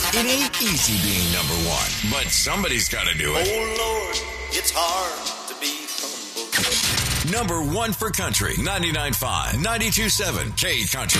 It ain't easy being number one, but somebody's got to do it. Oh, Lord, it's hard to be humble. Number one for country, 99.5, 92.7 K Country.